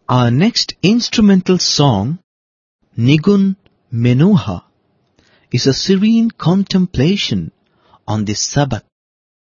Our next instrumental song, Nigun Menuha, is a serene contemplation on the Sabbath.